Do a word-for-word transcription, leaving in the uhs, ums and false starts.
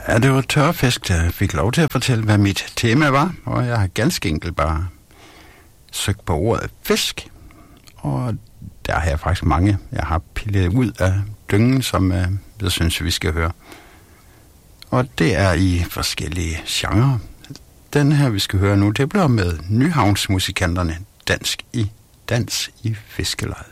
Ja, det var Tørfisk, der fik lov til at fortælle, hvad mit tema var, og jeg har ganske enkelt bare søgt på ordet fisk, og der har jeg faktisk mange, jeg har pillet ud af dyngen, som øh, jeg synes, vi skal høre. Og det er i forskellige genrer. Den her, vi skal høre nu, det bliver med Nyhavnsmusikanterne, dansk i dans i fiskelejet.